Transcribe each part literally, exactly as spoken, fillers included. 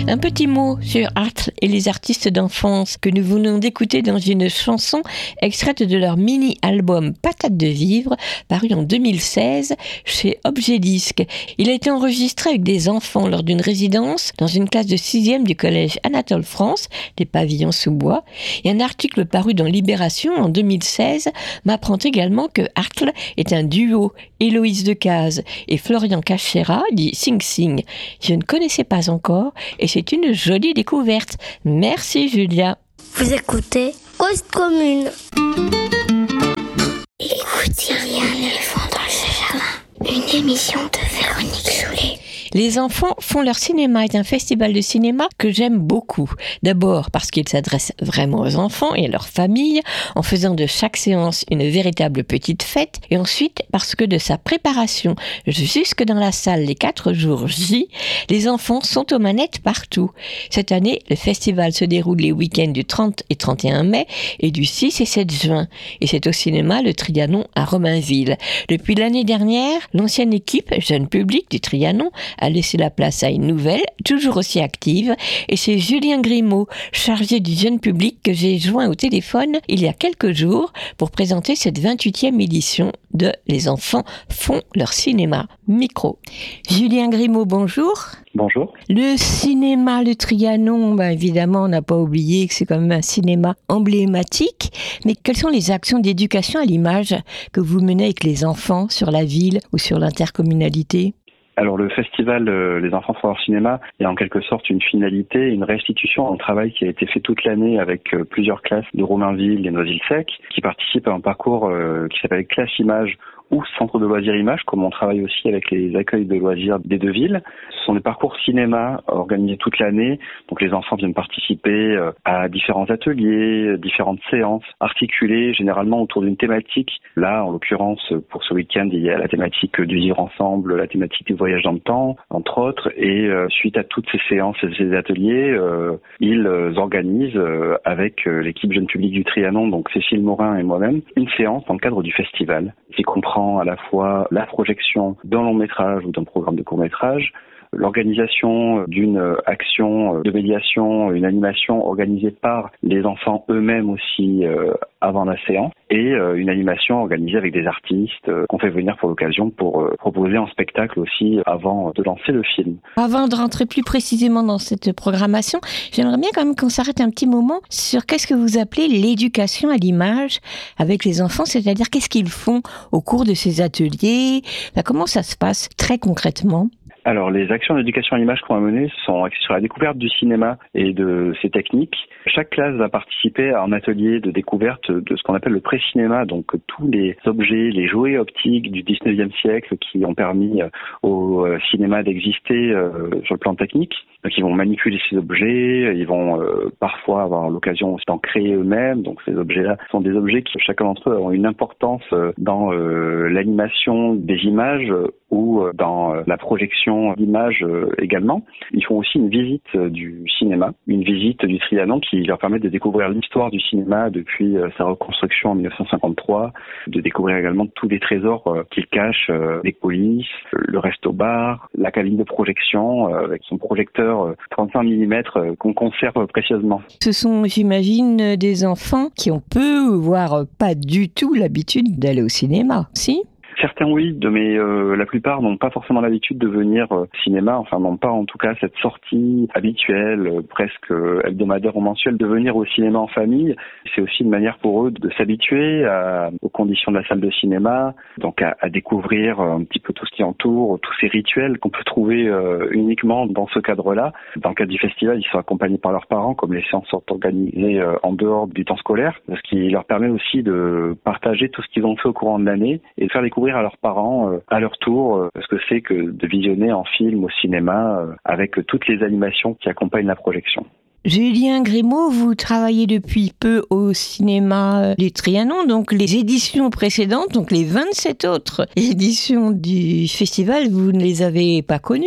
Un petit mot sur Artl et les artistes d'enfance que nous venons d'écouter dans une chanson extraite de leur mini-album Patate de vivre, paru en deux mille seize chez Objet Disque. Il a été enregistré avec des enfants lors d'une résidence dans une classe de sixième du collège Anatole France, des Pavillons sous bois. Et un article paru dans Libération en deux mille seize m'apprend également que Artl est un duo, Héloïse Decazes et Florian Cachera, dit Sing Sing. Je ne connaissais pas encore et c'est une jolie découverte. Merci Julia. Vous écoutez Cause Commune. Écoutez, il y a un éléphant dans le jardin. Une émission de Véronique Soulet. Les enfants font leur cinéma est un festival de cinéma que j'aime beaucoup. D'abord parce qu'il s'adresse vraiment aux enfants et à leurs familles en faisant de chaque séance une véritable petite fête, et ensuite parce que de sa préparation jusque dans la salle les quatre jours J, les enfants sont aux manettes partout. Cette année, le festival se déroule les week-ends du trente et trente et un mai et du six et sept juin, et c'est au cinéma Le Trianon à Romainville. Depuis l'année dernière, l'ancienne équipe jeune public du Trianon a laissé la place à une nouvelle, toujours aussi active, et c'est Julien Grimaud, chargé du jeune public, que j'ai joint au téléphone il y a quelques jours pour présenter cette vingt-huitième édition de Les enfants font leur cinéma. Micro. Julien Grimaud, bonjour. Bonjour. Le cinéma Le Trianon, ben évidemment, on n'a pas oublié que c'est quand même un cinéma emblématique, mais quelles sont les actions d'éducation à l'image que vous menez avec les enfants sur la ville ou sur l'intercommunalité ? Alors le festival euh, Les enfants font leur cinéma est en quelque sorte une finalité, une restitution d'un travail qui a été fait toute l'année avec euh, plusieurs classes de Romainville et Noisy-le-Sec qui participent à un parcours euh, qui s'appelle Classe Image ou Centre de loisirs Images, comme on travaille aussi avec les accueils de loisirs des deux villes. Ce sont des parcours cinéma organisés toute l'année, donc les enfants viennent participer à différents ateliers, différentes séances, articulées généralement autour d'une thématique. Là, en l'occurrence, pour ce week-end, il y a la thématique du vivre ensemble, la thématique du voyage dans le temps, entre autres, et euh, suite à toutes ces séances et ces ateliers, euh, ils organisent euh, avec euh, l'équipe jeune public du Trianon, donc Cécile Morin et moi-même, une séance dans le cadre du festival qui comprend à la fois la projection d'un long métrage ou d'un programme de court métrage, l'organisation d'une action de médiation, une animation organisée par les enfants eux-mêmes aussi euh, avant la séance, et euh, une animation organisée avec des artistes euh, qu'on fait venir pour l'occasion pour euh, proposer un spectacle aussi avant de lancer le film. Avant de rentrer plus précisément dans cette programmation, j'aimerais bien quand même qu'on s'arrête un petit moment sur qu'est-ce que vous appelez l'éducation à l'image avec les enfants, c'est-à-dire qu'est-ce qu'ils font au cours de ces ateliers, ben, comment ça se passe très concrètement ? Alors, les actions d'éducation à l'image qu'on va mener sont axées sur la découverte du cinéma et de ses techniques. Chaque classe va participer à un atelier de découverte de ce qu'on appelle le pré-cinéma, donc tous les objets, les jouets optiques du dix-neuvième siècle qui ont permis au cinéma d'exister sur le plan technique. Donc, ils vont manipuler ces objets, ils vont euh, parfois avoir l'occasion aussi d'en créer eux-mêmes. Donc, ces objets-là sont des objets qui, chacun d'entre eux, ont une importance euh, dans euh, l'animation des images euh, ou euh, dans euh, la projection d'images euh, également. Ils font aussi une visite euh, du cinéma, une visite du Trianon qui leur permet de découvrir l'histoire du cinéma depuis euh, sa reconstruction en dix-neuf cent cinquante-trois, de découvrir également tous les trésors euh, qu'il cache, euh, les coulisses, le resto-bar, la cabine de projection euh, avec son projecteur trente-cinq millimètres qu'on conserve précieusement. Ce sont, j'imagine, des enfants qui ont peu, voire pas du tout l'habitude d'aller au cinéma, si ? Certains oui, mais euh, la plupart n'ont pas forcément l'habitude de venir au euh, cinéma, enfin n'ont pas en tout cas cette sortie habituelle, euh, presque euh, hebdomadaire ou mensuelle, de venir au cinéma en famille. C'est aussi une manière pour eux de s'habituer à, aux conditions de la salle de cinéma, donc à, à découvrir un petit peu tout ce qui entoure, tous ces rituels qu'on peut trouver euh, uniquement dans ce cadre-là. Dans le cadre du festival, ils sont accompagnés par leurs parents, comme les séances sont organisées euh, en dehors du temps scolaire, ce qui leur permet aussi de partager tout ce qu'ils ont fait au courant de l'année et de faire découvrir à leurs parents, euh, à leur tour, euh, ce que c'est que de visionner en film au cinéma euh, avec toutes les animations qui accompagnent la projection. Julien Grimaud, vous travaillez depuis peu au cinéma Les Trianon, donc les éditions précédentes, donc les vingt-sept autres éditions du festival, vous ne les avez pas connues, si ?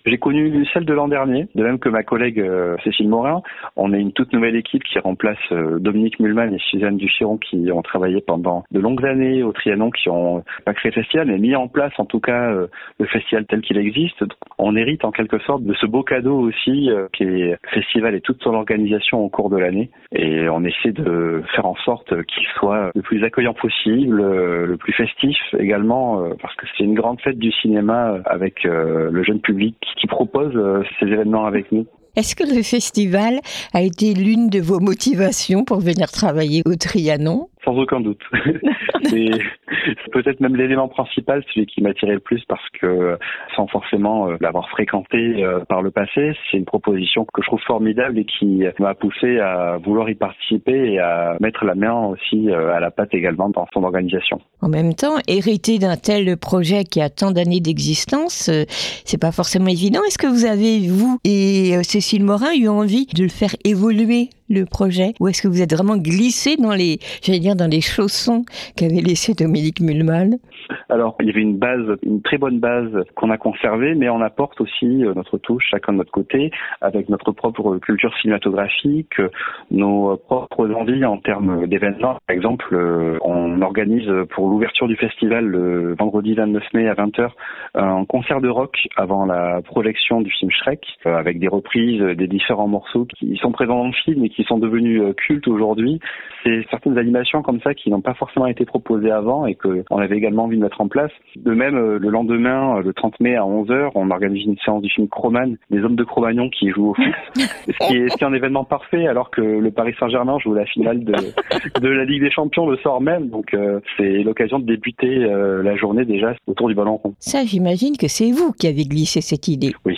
J'ai connu celle de l'an dernier, de même que ma collègue euh, Cécile Morin. On est une toute nouvelle équipe qui remplace euh, Dominique Mulman et Suzanne Duchiron qui ont travaillé pendant de longues années au Trianon, qui ont pas créé le festival, mais mis en place en tout cas euh, le festival tel qu'il existe. On hérite en quelque sorte de ce beau cadeau aussi euh, qui est le festival et toute son organisation au cours de l'année. Et on essaie de faire en sorte qu'il soit le plus accueillant possible, euh, le plus festif également, euh, parce que c'est une grande fête du cinéma avec euh, le jeune public qui propose euh, ces événements avec nous. Est-ce que le festival a été l'une de vos motivations pour venir travailler au Trianon ? Sans aucun doute. C'est peut-être même l'élément principal, celui qui m'attirait le plus, parce que sans forcément euh, l'avoir fréquenté euh, par le passé, c'est une proposition que je trouve formidable et qui m'a poussé à vouloir y participer et à mettre la main aussi euh, à la pâte également dans son organisation. En même temps, hériter d'un tel projet qui a tant d'années d'existence, euh, c'est pas forcément évident. Est-ce que vous avez, vous et euh, Cécile Morin, eu envie de le faire évoluer, le projet, ou est-ce que vous êtes vraiment glissé dans les, j'allais dire, dans les chaussons qu'avait laissé Dominique Mulman ? Alors, il y avait une base, une très bonne base qu'on a conservée, mais on apporte aussi notre touche, chacun de notre côté, avec notre propre culture cinématographique, nos propres envies en termes d'événements. Par exemple, on organise pour l'ouverture du festival le vendredi vingt-neuf mai à vingt heures un concert de rock avant la projection du film Shrek, avec des reprises des différents morceaux qui sont présents dans le film et qui sont devenus cultes aujourd'hui. C'est certaines animations comme ça qui n'ont pas forcément été proposées avant et qu'on avait également envie de mettre en place. De même, le lendemain, le trente mai à onze heures, on organise une séance du film Croman, des hommes de Cro-Magnon qui jouent au foot. Ce qui est, ce qui est un événement parfait alors que le Paris Saint-Germain joue la finale de, de la Ligue des Champions le soir même. Donc euh, c'est l'occasion de débuter euh, la journée déjà autour du ballon rond. Ça, j'imagine que c'est vous qui avez glissé cette idée. Oui.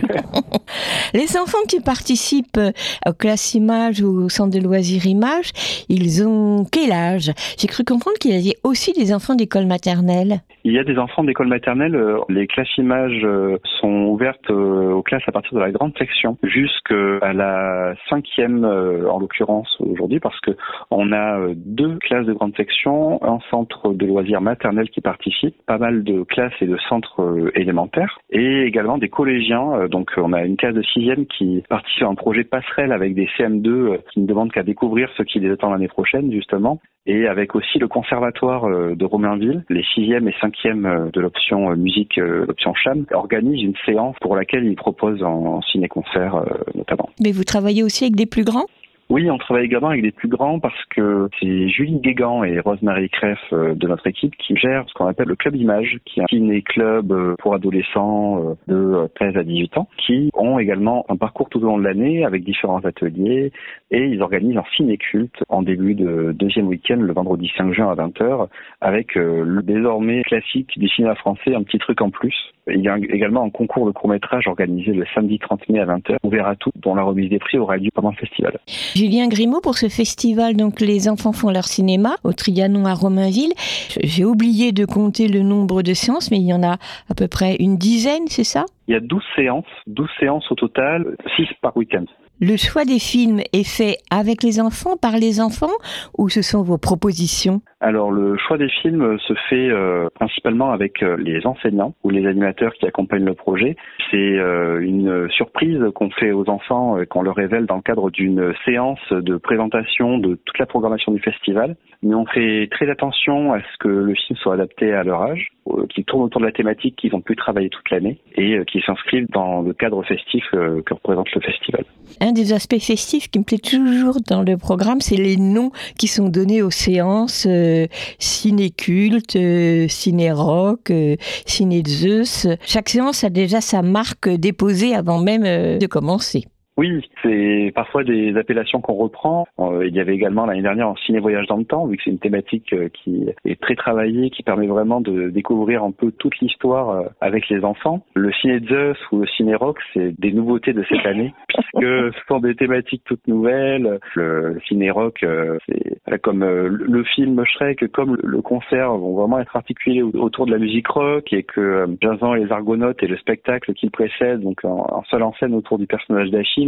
Les enfants qui participent aux classes images ou au centre de loisirs images, ils ont quel âge ? J'ai cru comprendre qu'il y avait aussi des enfants d'école maternelle. Il y a des enfants d'école maternelle. Les classes images sont ouvertes aux classes à partir de la grande section jusqu'à la cinquième, en l'occurrence aujourd'hui, parce que on a deux classes de grande section, un centre de loisirs maternel qui participe, pas mal de classes et de centres élémentaires, et également des collégiens. Donc on a une classe de sixième qui participe à un projet passerelle avec des C M deux qui ne demandent qu'à découvrir ce qui les attend l'année prochaine justement, et avec aussi le conservatoire de Romainville, les sixième et cinquième de l'option musique, l'option Cham, organisent une séance pour laquelle ils proposent en ciné-concert notamment. Mais vous travaillez aussi avec des plus grands ? Oui, on travaille également avec des plus grands parce que c'est Julie Guégan et Rose-Marie Creff de notre équipe qui gèrent ce qu'on appelle le Club Image, qui est un ciné-club pour adolescents de treize à dix-huit ans, qui ont également un parcours tout au long de l'année avec différents ateliers et ils organisent un ciné-culte en début de deuxième week-end, le vendredi cinq juin à vingt heures, avec le désormais classique du cinéma français, un petit truc en plus. Il y a également un concours de court-métrage organisé le samedi trente mai à vingt heures, ouvert à tous, dont la remise des prix aura lieu pendant le festival. Julien Grimaud, pour ce festival, donc les enfants font leur cinéma au Trianon à Romainville. J'ai oublié de compter le nombre de séances, mais il y en a à peu près une dizaine, c'est ça ? Il y a douze séances, douze séances au total, six par week-end. Le choix des films est fait avec les enfants, par les enfants, ou ce sont vos propositions ? Alors le choix des films se fait euh, principalement avec euh, les enseignants ou les animateurs qui accompagnent le projet. C'est euh, une surprise qu'on fait aux enfants et qu'on leur révèle dans le cadre d'une séance de présentation de toute la programmation du festival. Mais on fait très attention à ce que le film soit adapté à leur âge, euh, qu'il tourne autour de la thématique qu'ils ont pu travailler toute l'année et euh, qu'ils s'inscrivent dans le cadre festif euh, que représente le festival. Un des aspects festifs qui me plaît toujours dans le programme, c'est les noms qui sont donnés aux séances. Euh, ciné-culte, euh, ciné-rock, euh, ciné-Zeus. Chaque séance a déjà sa marque déposée avant même euh, de commencer. Oui, c'est parfois des appellations qu'on reprend. Euh, il y avait également l'année dernière un ciné-voyage dans le temps, vu que c'est une thématique euh, qui est très travaillée, qui permet vraiment de découvrir un peu toute l'histoire euh, avec les enfants. Le ciné-Zeus ou le ciné-rock, c'est des nouveautés de cette année, puisque ce sont des thématiques toutes nouvelles. Le ciné-rock, euh, c'est comme euh, le film Shrek, comme le concert vont vraiment être articulés autour de la musique rock, et que euh, Jason et les Argonautes et le spectacle qui le précède, donc en, en seule en scène autour du personnage d'Achille,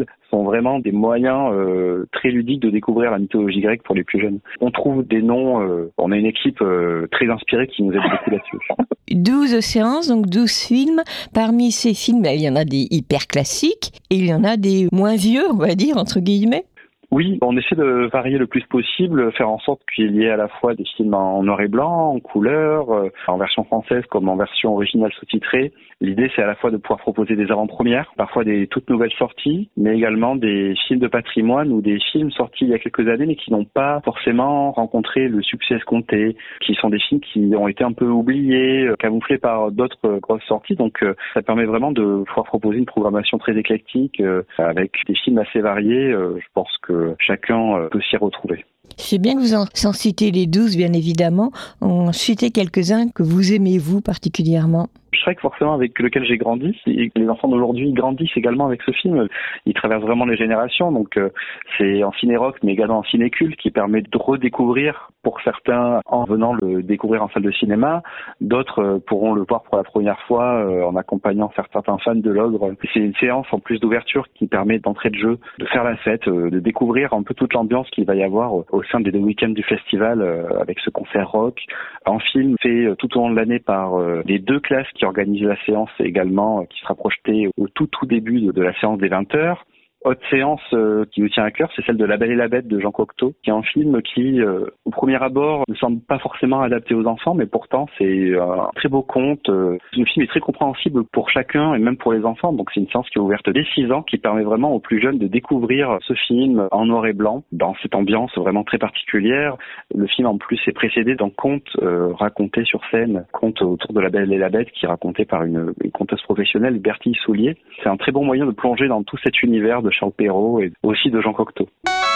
Ville sont vraiment des moyens euh, très ludiques de découvrir la mythologie grecque pour les plus jeunes. On trouve des noms, euh, on a une équipe euh, très inspirée qui nous aide beaucoup là-dessus. douze séances, donc douze films. Parmi ces films, il y en a des hyper classiques et il y en a des moins vieux, on va dire, entre guillemets. Oui, on essaie de varier le plus possible, faire en sorte qu'il y ait à la fois des films en noir et blanc, en couleur, euh, en version française comme en version originale sous-titrée. L'idée, c'est à la fois de pouvoir proposer des avant-premières, parfois des toutes nouvelles sorties, mais également des films de patrimoine ou des films sortis il y a quelques années mais qui n'ont pas forcément rencontré le succès escompté, qui sont des films qui ont été un peu oubliés, camouflés par d'autres grosses sorties. Donc euh, ça permet vraiment de pouvoir proposer une programmation très éclectique euh, avec des films assez variés. Euh, je pense que chacun peut s'y retrouver. C'est bien que vous en, sans citer les douze, bien évidemment, en citez quelques-uns que vous aimez, vous, particulièrement. Shrek, forcément, avec lequel j'ai grandi. Et les enfants d'aujourd'hui grandissent également avec ce film. Ils traversent vraiment les générations. Donc, euh, c'est en ciné-rock, mais également en ciné-culte, qui permet de redécouvrir, pour certains, en venant le découvrir en salle de cinéma. D'autres euh, pourront le voir pour la première fois euh, en accompagnant certains fans de l'ogre. C'est une séance, en plus d'ouverture, qui permet d'entrée de jeu, de faire la fête, euh, de découvrir un peu toute l'ambiance qu'il va y avoir au, au sein des deux week-ends du festival, euh, avec ce concert rock. Un film fait euh, tout au long de l'année par euh, les deux classes qui organise la séance également, qui sera projetée au tout tout début de, de la séance des vingt heures. Autre séance euh, qui nous tient à cœur, c'est celle de La Belle et la Bête de Jean Cocteau, qui est un film qui, euh, au premier abord, ne semble pas forcément adapté aux enfants, mais pourtant c'est un très beau conte. Euh, le film est très compréhensible pour chacun et même pour les enfants, donc c'est une séance qui est ouverte dès six ans, qui permet vraiment aux plus jeunes de découvrir ce film en noir et blanc, dans cette ambiance vraiment très particulière. Le film en plus est précédé d'un conte euh, raconté sur scène, conte autour de La Belle et la Bête, qui est raconté par une, une conteuse professionnelle, Bertille Soulier. C'est un très bon moyen de plonger dans tout cet univers de Charles Perrault et aussi de Jean Cocteau.